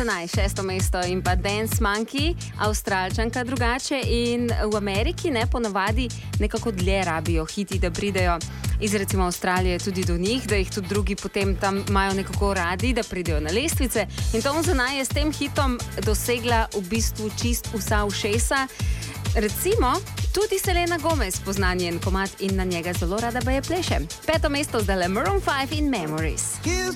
Tanzanaj, 6. mesto in pa Dance Monkey, Avstralčanka drugače in v Ameriki ponavadi nekako dlje rabijo hiti, da pridejo iz recimo Avstralije tudi do njih, da jih tudi drugi potem tam imajo nekako radi, da pridejo na lestvice. In Tanzanaj je s tem hitom dosegla v bistvu čist vsa ušesa. Recimo, tudi Selena Gomez pozna njen komad in na njega zelo rada baje pleše. 5. mesto zdaj le Maroon 5 in Memories.